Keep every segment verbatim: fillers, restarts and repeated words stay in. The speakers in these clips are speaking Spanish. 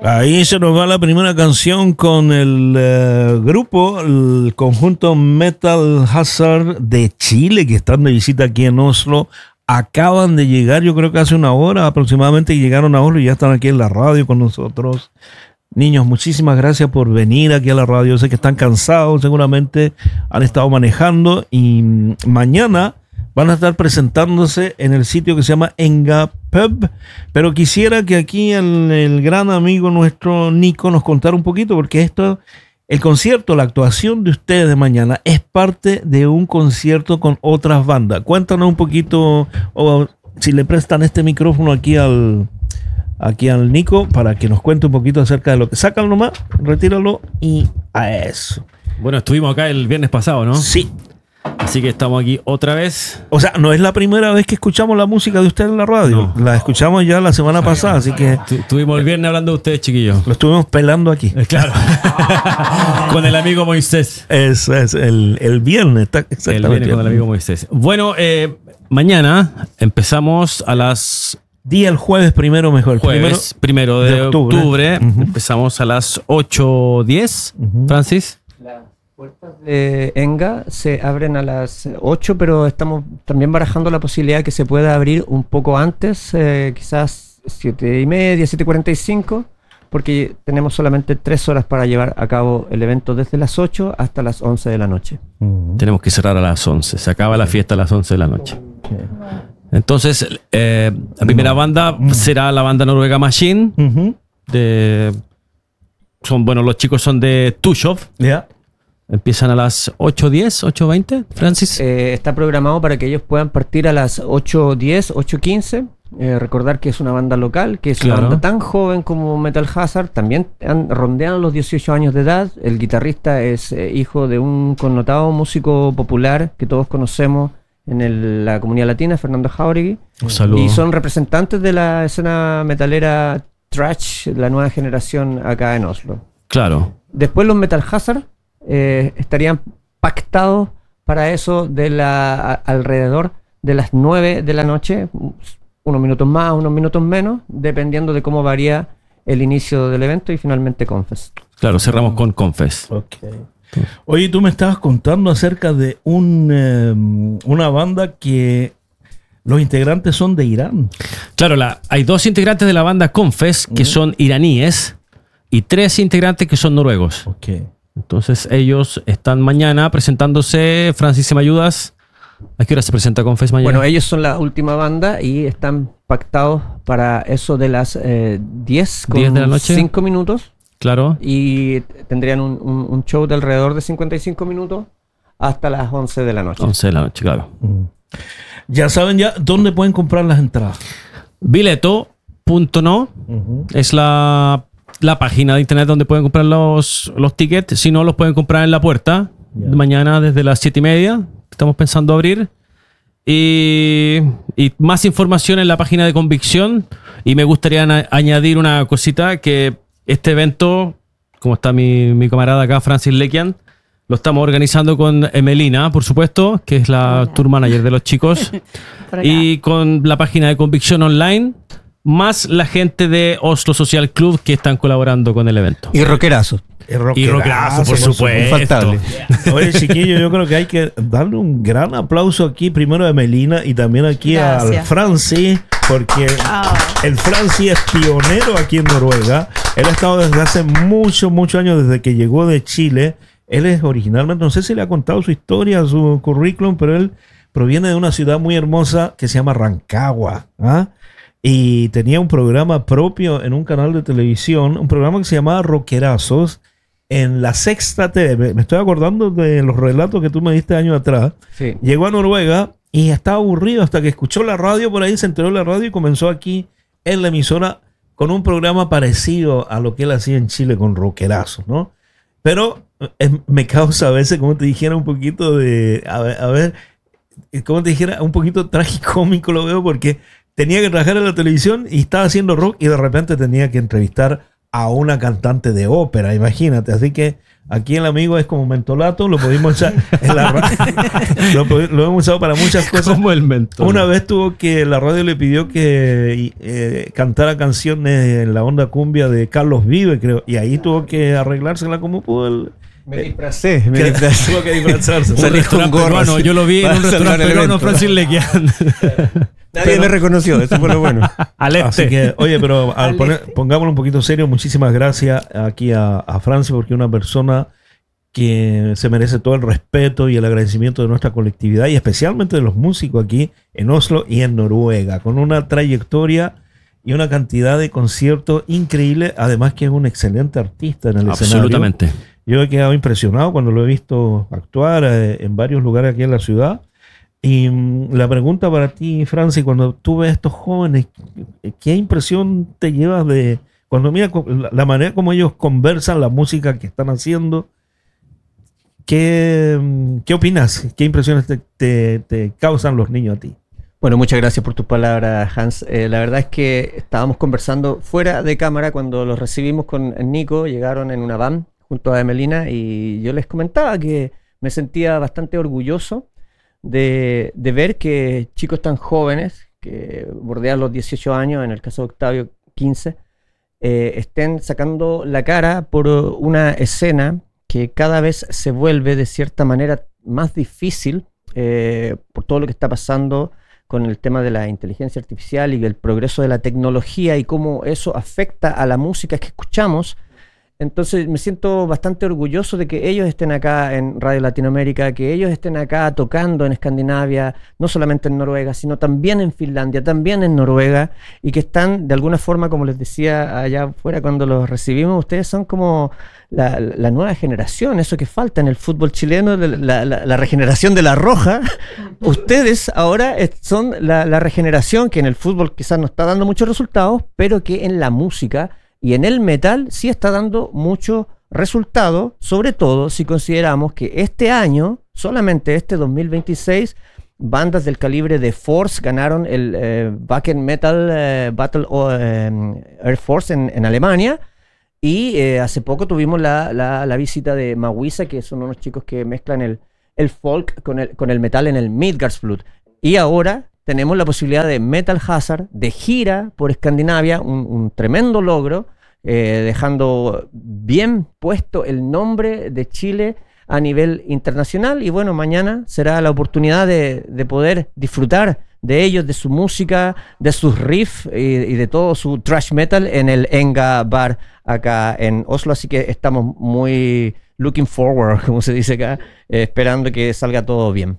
Ahí se nos va la primera canción con el uh, grupo, el conjunto Metal Hazard de Chile, que están de visita aquí en Oslo. Acaban de llegar, yo creo que hace una hora aproximadamente, llegaron a Oslo y ya están aquí en la radio con nosotros. Niños, muchísimas gracias por venir aquí a la radio. Sé que están cansados, seguramente han estado manejando y mañana van a estar presentándose en el sitio que se llama Enga Pub, pero quisiera que aquí el, el gran amigo nuestro Nico nos contara un poquito, porque esto, el concierto, la actuación de ustedes de mañana es parte de un concierto con otras bandas. Cuéntanos un poquito, o si le prestan este micrófono aquí al, aquí al Nico, para que nos cuente un poquito acerca de lo que... Sácalo nomás, retíralo y a eso. Bueno, estuvimos acá el viernes pasado, ¿no? Sí. Así que estamos aquí otra vez. O sea, no es la primera vez que escuchamos la música de ustedes en la radio. No. La escuchamos ya la semana pasada, así que... Estuvimos el viernes hablando de ustedes, chiquillos. Lo estuvimos pelando aquí. Eh, claro. Con el amigo Moisés. Eso es, el, el viernes. Está el viernes con el amigo Moisés. Bueno, eh, mañana empezamos a las... Día el jueves primero mejor. Jueves primero, primero de, de octubre. octubre uh-huh. Empezamos a las ocho diez, uh-huh. Francis. Las puertas de Enga se abren a las ocho, pero estamos también barajando la posibilidad de que se pueda abrir un poco antes, eh, quizás siete y media, siete cuarenta y cinco, porque tenemos solamente tres horas para llevar a cabo el evento desde las ocho hasta las once de la noche. Uh-huh. Tenemos que cerrar a las once, se acaba la fiesta a las once de la noche. Okay. Entonces, eh, la primera banda uh-huh. será la banda noruega Machine. Uh-huh. De, son, bueno, los chicos son de Tushov. Yeah. Empiezan a las ocho diez, ocho veinte, Francis. Eh, está programado para que ellos puedan partir a las ocho diez, ocho quince. Eh, recordar que es una banda local, que es claro. una banda tan joven como Metal Hazard. También han, rondean los dieciocho años de edad. El guitarrista es eh, hijo de un connotado músico popular que todos conocemos en el, la comunidad latina, Fernando Jauregui. Un saludo. Y son representantes de la escena metalera thrash, la nueva generación acá en Oslo. Claro. Después los Metal Hazard eh, estarían pactados para eso de la a, alrededor de las nueve de la noche, unos minutos más, unos minutos menos, dependiendo de cómo varía el inicio del evento, y finalmente Confess. Claro, cerramos con Confess. Okay. Oye, tú me estabas contando acerca de un, eh, una banda que los integrantes son de Irán. Claro, la, hay dos integrantes de la banda Confess que uh-huh. son iraníes y tres integrantes que son noruegos. Okay. Entonces ellos están mañana presentándose. Francis, si me ayudas, ¿a qué hora se presenta Confess mañana? Bueno, ellos son la última banda y están pactados para eso de las eh, diez con diez de la noche. cinco minutos. Claro. Y tendrían un, un, un show de alrededor de cincuenta y cinco minutos hasta las once de la noche. once de la noche, claro. Mm. Ya saben ya dónde pueden comprar las entradas. Bileto punto no uh-huh. es la, la página de internet donde pueden comprar los, los tickets. Si no, los pueden comprar en la puerta. Yeah. Mañana desde las siete y media. Estamos pensando abrir. Y, y más información en la página de Convicción. Y me gustaría na- añadir una cosita, que este evento, como está mi, mi camarada acá, Francis Lekian, lo estamos organizando con Emelina, por supuesto, que es la Hola. tour manager de los chicos, y con la página de Convicción Online, más la gente de Oslo Social Club que están colaborando con el evento. Y rockerazos. Y rockerazo, por supuesto. Infaltable. Oye, chiquillo, yo creo que hay que darle un gran aplauso aquí, primero a Melina y también aquí Gracias. al Francis, porque oh. el Francis es pionero aquí en Noruega. Él ha estado desde hace muchos, muchos años, desde que llegó de Chile. Él es originalmente, no sé si le ha contado su historia, su currículum, pero él proviene de una ciudad muy hermosa que se llama Rancagua, ¿ah? Y tenía un programa propio en un canal de televisión, un programa que se llamaba Rockerazos, en la Sexta T V. Me estoy acordando de los relatos que tú me diste años atrás. Sí. Llegó a Noruega y estaba aburrido hasta que escuchó la radio por ahí, se enteró de la radio y comenzó aquí en la emisora con un programa parecido a lo que él hacía en Chile con Rockerazos, ¿no? Pero eh, me causa a veces, como te dijera, un poquito de... A ver, a ver, como te dijera, un poquito tragicómico lo veo, porque tenía que trabajar en la televisión y estaba haciendo rock y de repente tenía que entrevistar a una cantante de ópera, imagínate. Así que aquí el amigo es como mentolato, lo pudimos usar en la radio. lo, lo hemos usado para muchas cosas. Como el mentolato. Una vez tuvo que, la radio le pidió que eh, cantara canciones en la onda cumbia de Carlos Vive, creo, y ahí tuvo que arreglársela como pudo. El, me disfracé, me disfracé. Tuvo que disfrazarse. Un restaurante peruano, yo lo vi en un restaurante peruano, Francis Lequian. Nadie pero, me reconoció, eso fue lo bueno. Al este. Así que, oye, pero al poner, pongámoslo un poquito serio, muchísimas gracias aquí a, a Francis, porque es una persona que se merece todo el respeto y el agradecimiento de nuestra colectividad y especialmente de los músicos aquí en Oslo y en Noruega, con una trayectoria y una cantidad de conciertos increíble, además que es un excelente artista en el escenario. Absolutamente. Yo he quedado impresionado cuando lo he visto actuar eh, en varios lugares aquí en la ciudad. Y um, la pregunta para ti, Francis, cuando tú ves a estos jóvenes, ¿qué impresión te llevas de cuando miras la, la manera como ellos conversan, la música que están haciendo? ¿Qué, qué opinas? ¿Qué impresiones te, te, te causan los niños a ti? Bueno, muchas gracias por tus palabras, Hans. Eh, la verdad es que estábamos conversando fuera de cámara cuando los recibimos con Nico, llegaron en una van junto a Emelina y yo les comentaba que me sentía bastante orgulloso De, de ver que chicos tan jóvenes, que bordean los dieciocho años, en el caso de Octavio quince, eh, estén sacando la cara por una escena que cada vez se vuelve de cierta manera más difícil eh, por todo lo que está pasando con el tema de la inteligencia artificial y el progreso de la tecnología y cómo eso afecta a la música que escuchamos. Entonces me siento bastante orgulloso de que ellos estén acá en Radio Latinoamérica, que ellos estén acá tocando en Escandinavia, no solamente en Noruega, sino también en Finlandia, también en Noruega, y que están de alguna forma, como les decía allá afuera cuando los recibimos, ustedes son como la, la nueva generación, eso que falta en el fútbol chileno, la, la, la regeneración de la roja. Ustedes ahora son la, la regeneración que en el fútbol quizás no está dando muchos resultados, pero que en la música y en el metal sí está dando mucho resultado, sobre todo si consideramos que este año, solamente este dos mil veintiséis, bandas del calibre de Force ganaron el eh, Wacken Metal eh, Battle of, eh, Air Force en, en Alemania, y eh, hace poco tuvimos la, la, la visita de Mawisa, que son unos chicos que mezclan el, el folk con el, con el metal en el Midgardsflot. Y ahora tenemos la posibilidad de Metal Hazard, de gira por Escandinavia, un, un tremendo logro, eh, dejando bien puesto el nombre de Chile a nivel internacional. Y bueno, mañana será la oportunidad de, de poder disfrutar de ellos, de su música, de sus riffs y, y de todo su thrash metal en el Enga Bar acá en Oslo. Así que estamos muy looking forward, como se dice acá, eh, esperando que salga todo bien.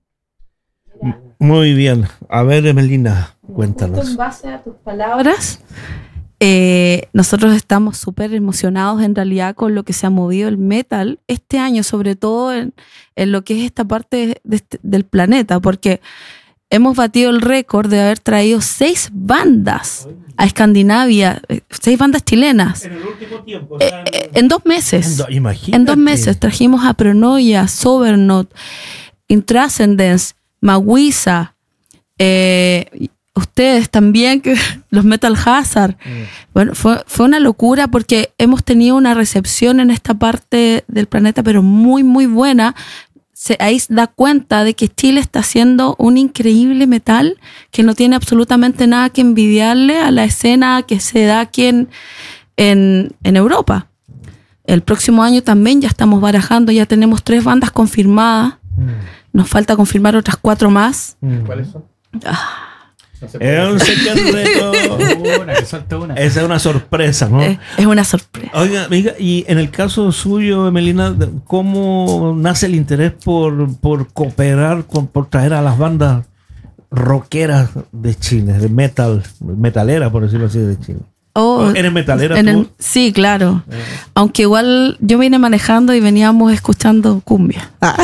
Muy bien. A ver, Emelina, cuéntanos. En base a tus palabras, eh, nosotros estamos súper emocionados en realidad con lo que se ha movido el metal este año, sobre todo en, en lo que es esta parte de este, del planeta, porque hemos batido el récord de haber traído seis bandas a Escandinavia, seis bandas chilenas. En el último tiempo. O sea, en, eh, en dos meses. En, do, imagínate. En dos meses trajimos a Pronoia, Sobernot, Intrascendence, Mawisa, eh, ustedes también, que, los Metal Hazard. Mm. Bueno, fue, fue una locura porque hemos tenido una recepción en esta parte del planeta, pero muy, muy buena. Se, ahí se da cuenta de que Chile está haciendo un increíble metal que no tiene absolutamente nada que envidiarle a la escena que se da aquí en, en, en Europa. El próximo año también ya estamos barajando, ya tenemos tres bandas confirmadas. Mm. Nos falta confirmar otras cuatro más. ¿Cuáles son? Ah. No es un secreto. Una, que suelte una. Esa es una sorpresa, ¿no? Es, es una sorpresa. Oiga, amiga, y en el caso suyo, Emelina, ¿cómo nace el interés por, por cooperar, con, por traer a las bandas rockeras de Chile, de metal, metalera, por decirlo así, de Chile? Oh, ¿Eres metalera en tú? El, sí, claro. Eh. Aunque igual yo vine manejando y veníamos escuchando cumbia. Ah.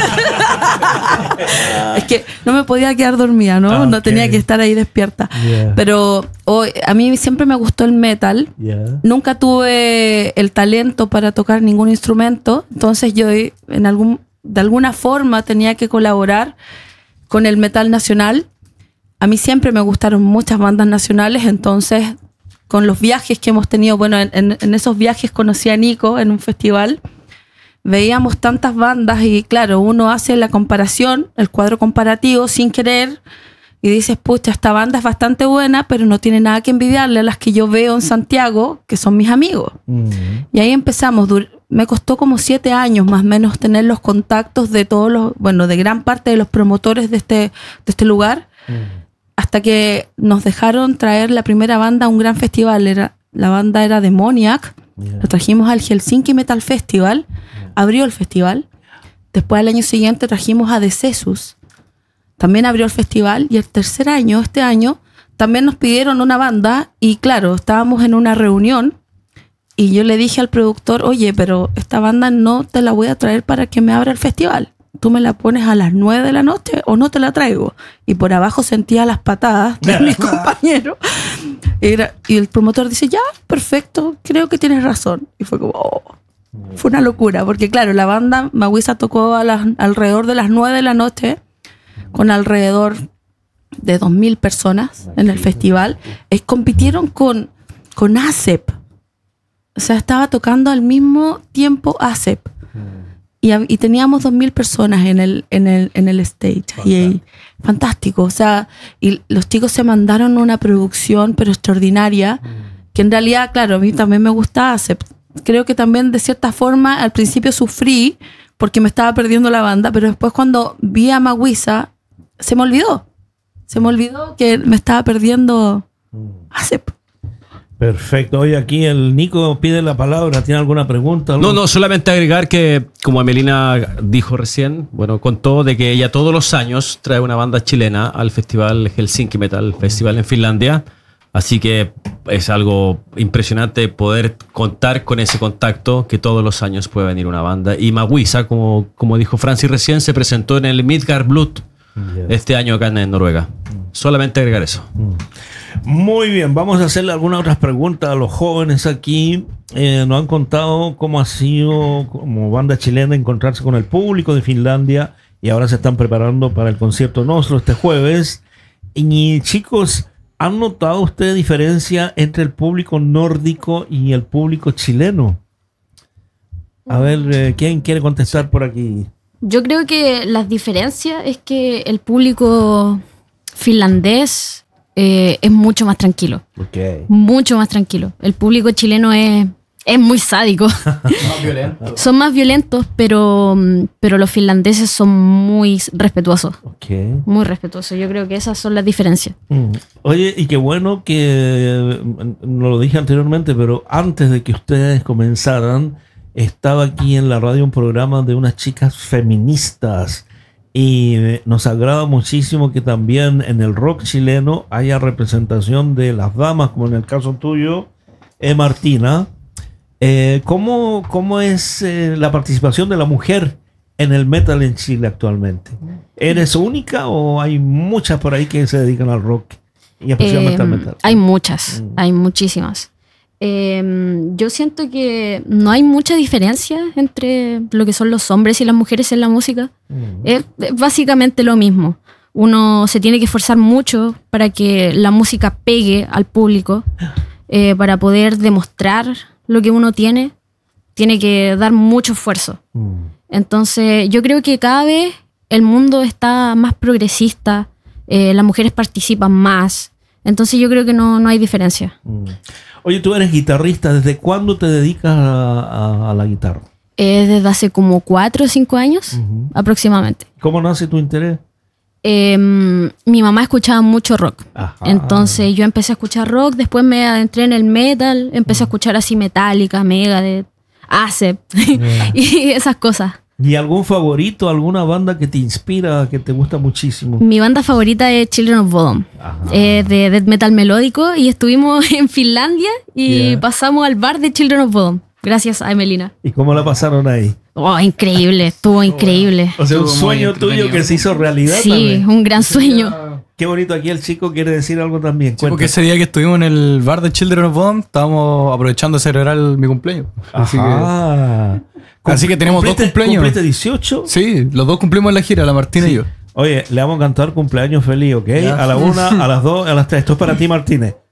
Es que no me podía quedar dormida, ¿no? Okay. No tenía que estar ahí despierta. Yeah. Pero oh, a mí siempre me gustó el metal. Yeah. Nunca tuve el talento para tocar ningún instrumento. Entonces yo en algún, de alguna forma tenía que colaborar con el metal nacional. A mí siempre me gustaron muchas bandas nacionales, entonces con los viajes que hemos tenido. Bueno, en, en, en esos viajes conocí a Nico en un festival. Veíamos tantas bandas y claro, uno hace la comparación, el cuadro comparativo sin querer y dices, pucha, esta banda es bastante buena, pero no tiene nada que envidiarle a las que yo veo en Santiago, que son mis amigos. Mm. Y ahí empezamos. Me costó como siete años más o menos tener los contactos de todos los, bueno, de gran parte de los promotores de este, de este lugar, mm. hasta que nos dejaron traer la primera banda a un gran festival. Era, la banda era Demoniac. Yeah. Lo trajimos al Helsinki Metal Festival. Yeah. Abrió el festival. Después, al año siguiente, trajimos a Decesus. También abrió el festival. Y el tercer año, este año, también nos pidieron una banda. Y claro, estábamos en una reunión. Y yo le dije al productor, oye, pero esta banda no te la voy a traer para que me abra el festival. Tú me la pones a las nueve de la noche o no te la traigo. Y por abajo sentía las patadas de mi compañero. Era, y el promotor dice, ya, perfecto, creo que tienes razón. Y fue como, oh, fue una locura. Porque claro, la banda Maguisa tocó a las, alrededor de las nueve de la noche con alrededor de dos mil personas en el festival. Es, compitieron con, con A S E P. O sea, estaba tocando al mismo tiempo A S E P. Y, y teníamos dos mil personas en el, en el, en el stage. Y, y, fantástico. O sea, y los chicos se mandaron una producción, pero extraordinaria, mm. que en realidad, claro, a mí también me gusta A S E P. Creo que también, de cierta forma, al principio sufrí porque me estaba perdiendo la banda, pero después cuando vi a Maguisa, se me olvidó. Se me olvidó que me estaba perdiendo A S E P. Perfecto. Hoy aquí el Nico pide la palabra. ¿Tiene alguna pregunta? No, no, solamente agregar que, como Emelina dijo recién, bueno, contó de que ella todos los años trae una banda chilena al festival Helsinki Metal Festival en Finlandia. Así que es algo impresionante poder contar con ese contacto, que todos los años puede venir una banda. Y Maguisa, como, como dijo Francis recién, se presentó en el Midgard Blood yes. este año acá en Noruega. Solamente agregar eso. Muy bien, vamos a hacerle algunas otras preguntas a los jóvenes aquí. Eh, nos han contado cómo ha sido como banda chilena encontrarse con el público de Finlandia y ahora se están preparando para el concierto nuestro este jueves. Y chicos, ¿han notado ustedes diferencia entre el público nórdico y el público chileno? A ver, eh, ¿quién quiere contestar por aquí? Yo creo que la diferencia es que el público finlandés eh, es mucho más tranquilo. Okay. Mucho más tranquilo. El público chileno es, es muy sádico. Más violento. Son más violentos, pero, pero los finlandeses son muy respetuosos. Okay. Muy respetuosos. Yo creo que esas son las diferencias. Mm. Oye, y qué bueno que, no lo dije anteriormente, pero antes de que ustedes comenzaran, estaba aquí en la radio un programa de unas chicas feministas. Y nos agrada muchísimo que también en el rock chileno haya representación de las damas, como en el caso tuyo, eh, Martina. Eh, ¿cómo, ¿Cómo es eh, la participación de la mujer en el metal en Chile actualmente? ¿Eres única o hay muchas por ahí que se dedican al rock y especialmente eh, al metal? Hay muchas, mm. hay muchísimas. Eh, yo siento que no hay mucha diferencia entre lo que son los hombres y las mujeres en la música. Mm. Es, es básicamente lo mismo. Uno se tiene que esforzar mucho para que la música pegue al público, eh, para poder demostrar lo que uno tiene. Tiene que dar mucho esfuerzo. Mm. Entonces yo creo que cada vez el mundo está más progresista, eh, las mujeres participan más. Entonces yo creo que no, no hay diferencia. Mm. Oye, tú eres guitarrista. ¿Desde cuándo te dedicas a, a, a la guitarra? Eh, desde hace como cuatro o cinco años, uh-huh. aproximadamente. ¿Cómo nace tu interés? Eh, mi mamá escuchaba mucho rock. Ajá. Entonces yo empecé a escuchar rock, después me adentré en el metal, empecé uh-huh. a escuchar así Metallica, Megadeth, A S E P yeah. y esas cosas. ¿Y algún favorito, alguna banda que te inspira, que te gusta muchísimo? Mi banda favorita es Children of Bodom, eh, de death metal melódico, y estuvimos en Finlandia y yeah. pasamos al bar de Children of Bodom, gracias a Emelina. ¿Y cómo la pasaron ahí? Oh, increíble, estuvo oh, increíble. O sea, un sueño tuyo que se hizo realidad. Sí, también. Un gran sueño. Qué bonito, aquí el chico quiere decir algo también. Sí, porque ese día que estuvimos en el bar de Children of Bodom, estábamos aprovechando de celebrar el, mi cumpleaños. Así Ajá. que, así que tenemos dos cumpleaños. ¿Cumpliste dieciocho? Sí, los dos cumplimos en la gira, la Martina sí. y yo. Oye, le vamos a cantar cumpleaños feliz, ¿ok? Ya. A la una, a las dos, a las tres. Esto es para ti, Martínez.